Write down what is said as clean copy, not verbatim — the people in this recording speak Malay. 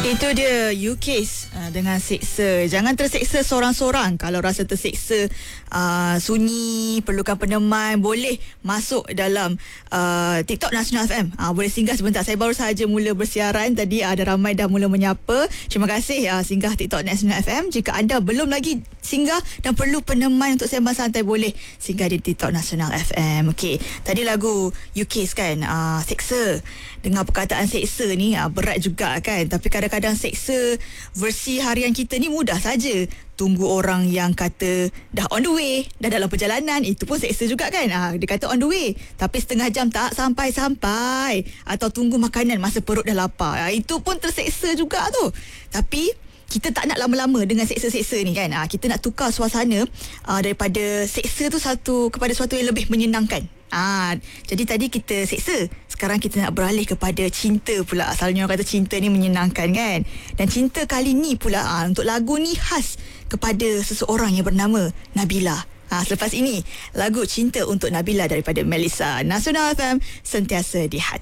Itu dia UK's dengan seksa. Jangan terseksa seorang-seorang. Kalau rasa terseksa, sunyi, perlukan peneman, boleh masuk dalam TikTok Nasional FM. Boleh singgah sebentar. Saya baru sahaja mula bersiaran. Tadi ada ramai dah mula menyapa. Terima kasih singgah TikTok Nasional FM. Jika anda belum lagi singgah dan perlu peneman untuk sembang santai, boleh singgah di TikTok Nasional FM. Okey, tadi lagu UK's kan, seksa. Dengar perkataan seksa ni berat juga kan. Tapi kadang-kadang seksa versi harian kita ni mudah saja. Tunggu orang yang kata dah on the way, dah dalam perjalanan, itu pun seksa juga kan. Dia kata on the way, tapi setengah jam tak sampai-sampai. Atau tunggu makanan masa perut dah lapar, itu pun terseksa juga tu. Tapi kita tak nak lama-lama dengan seksa-seksa ni kan. Kita nak tukar suasana daripada seksa tu kepada sesuatu yang lebih menyenangkan. Jadi tadi kita seksa, sekarang kita nak beralih kepada cinta pula. Asalnya orang kata cinta ni menyenangkan kan. Dan cinta kali ni pula untuk lagu ni khas kepada seseorang yang bernama Nabila. Selepas ini lagu Cinta untuk Nabila daripada Melissa. Nasional FM, sentiasa di hati.